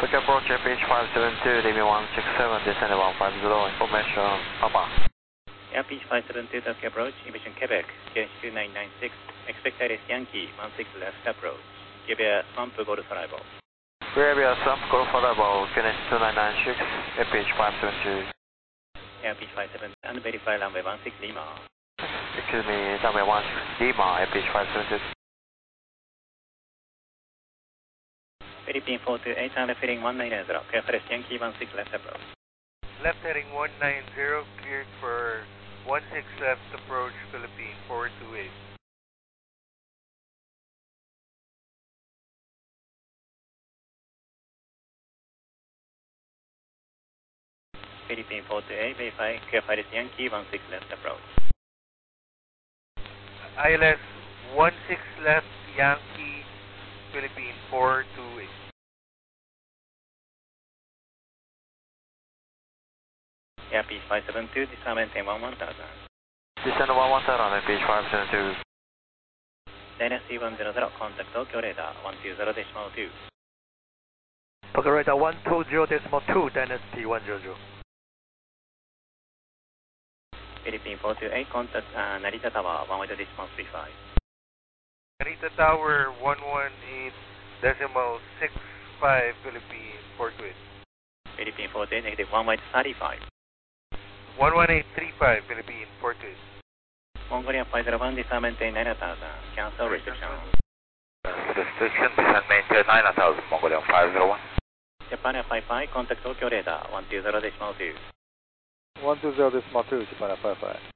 Tokyo approach FH 572, leaving 167, descending 150, information, Papa. Airpeach 572 Tokyo approach, Emission Quebec, Ganesh 2996, expect ILS Yankee 16 left approach, give a Swamp Golf arrival. Bravia Swamp Golf arrival, Ganesh 2996, FH 572. Airpeach 572, and verify runway 16 Lima. Excuse me, runway 16 Lima, FH 572. Philippine 428, and heading 190, clear for Yankee 16 left approach. Left heading 190, cleared for 16 left approach, Philippine 428. Philippine 428, verify, clear for Yankee 16 left approach. ILS 16 left, Yankee, Philippine 428. Airpeach 572, disarm maintain 11,000. Descend 110, FH 572. Dynasty 100, contact Tokyo radar 120.2. Tokyo radar 120.2, Dynasty 100. Philippine 428, contact Narita Tower 118.35. Narita Tower 118.65, Philippine 428. Philippine 428, negative 135. 11835, Philippine 428. Mongolia 501, disarm maintain 9000, cancel restriction. Restriction, descend maintain 9000, Mongolia 501. Japan 55, contact Tokyo radar 120.2. 120.2, Japan 55.